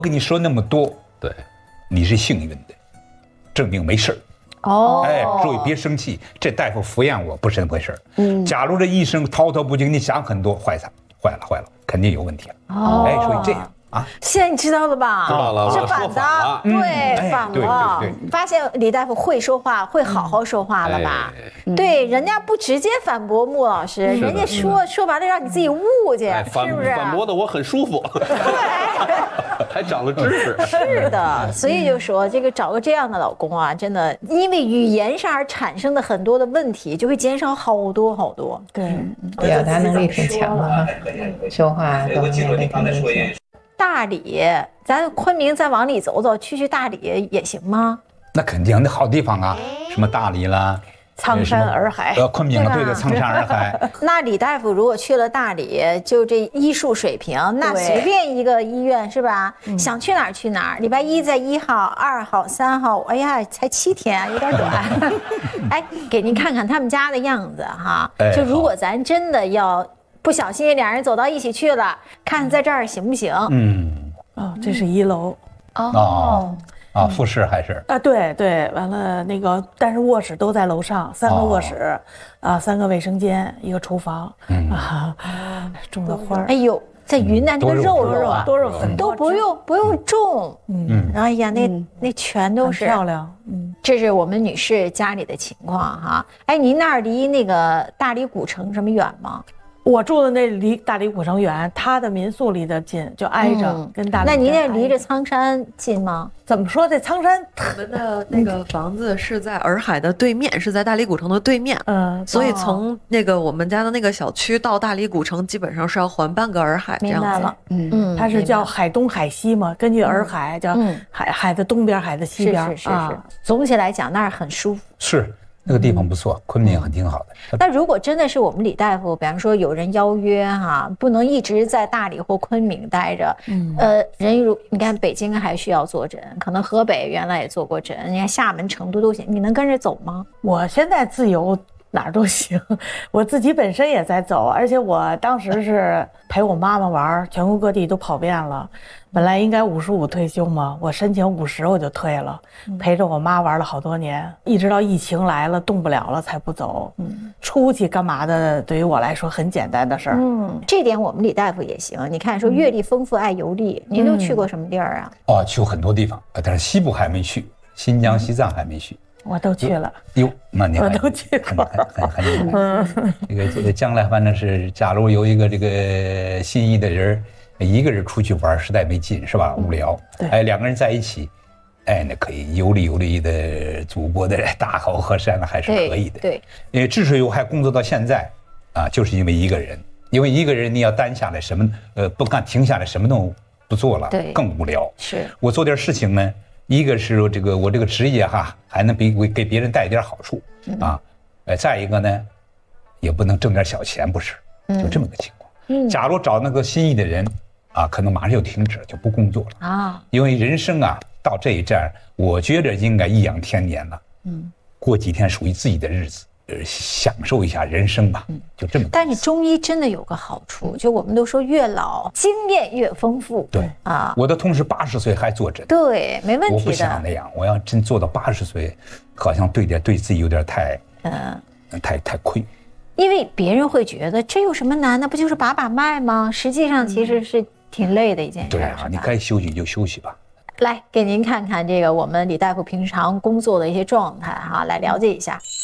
跟你说那么多， 对， 你是幸运的，证明没事儿。 哦， 哎，注意别生气，这大夫敷衍我不是那么回事儿。假如这医生滔滔不尽，你想很多，坏了，肯定有问题了。 哦哎，所以这样啊， 现在你知道了吧？ 知道了， 是我说反反了。 对，反了。 对， 发现李大夫会说话，会好好说话了吧？对，人家不直接反驳穆老师，人家说完了让你自己悟去，是不是？ 反驳的我很舒服，还长了知识。 是的，所以就说这个找个这样的老公啊，真的，因为语言上而产生的很多的问题，就会减少好多好多。 对，表达能力挺强的哈，说话都能力挺强。 大理，咱昆明再往里走走，去大理也行吗？ 那肯定，那好地方啊，什么大理啦， 苍山洱海， 昆明啊，对的，苍山洱海。 那李大夫如果去了大理，就这医术水平，那随便一个医院是吧？想去哪儿去哪儿。礼拜一在1号、2号、3号，哎呀，才7天，有点短。哎，给您看看他们家的样子哈。就如果咱真的要不小心两人走到一起去了，看在这儿行不行？ 哦，这是1楼。 复式还是啊？对，完了那个，但是卧室都在楼上，3个卧室，3个卫生间，1个厨房，种的花。 哎呦，在云南这个肉啊， 多肉很都不用种，哎呀，那全都是漂亮， 这是我们女士家里的情况哈。哎，您那儿离那个大理古城什么远吗？ 我住的那离大理古城远，他的民宿离得近，就挨着，跟大理。 那您那离着苍山近吗？ 怎么说？这苍山， 我们的那个房子是在洱海的对面，是在大理古城的对面。所以从那个我们家的那个小区到大理古城，基本上是要环半个洱海这样子。 明白了， 它是叫海东海西嘛，根据洱海叫海的东边，海的西边。 是。总体来讲，那儿很舒服。 是。那个地方不错，昆明很挺好的。 那如果真的是我们李大夫，比方说有人邀约不能一直在大理或昆明待着，你看北京还需要坐诊，可能河北原来也做过诊，你看厦门、成都都行，你能跟着走吗？ 我现在自由。哪儿都行，我自己本身也在走，而且我当时是陪我妈妈玩，全国各地都跑遍了。本来应该55退休嘛，我申请50我就退了，陪着我妈玩了好多年，一直到疫情来了动不了了才不走。出去干嘛的，对于我来说很简单的事儿。 这点我们李大夫也行。你看说阅历丰富爱游历，您都去过什么地儿啊？ 去过很多地方，但是西部还没去，新疆、西藏还没去。 我都去了。 哟，那你我都去过， 很厉害。这个将来反正是，假如有一个这个心仪的人，一个人出去玩实在没劲，是吧？无聊。哎，两个人在一起，哎，那可以游历的祖国的大好河山还是可以的。 对。 因为之所以我还工作到现在，就是因为一个人，因为一个人你要单下来什么不干，停下来什么都不做了，更无聊。 是我做点事情呢。一个是我这个职业还能给别人带点好处再一个呢，也不能挣点小钱，不是，就这么个情况。假如找那个心仪的人可能马上就停止，就不工作了因为人生到这一站，我觉得应该颐养天年了，过几天属于自己的日子。享受一下人生吧，就这么。 但是中医真的有个好处，就我们都说越老经验越丰富。 对我的同事80岁还做诊， 对，没问题的。 我不想那样，我要真做到80岁，好像对自己有点太亏。 因为别人会觉得这有什么难的，不就是把脉吗？实际上其实是挺累的一件事。 对你该休息就休息吧。 来给您看看这个我们李大夫平常工作的一些状态来了解一下。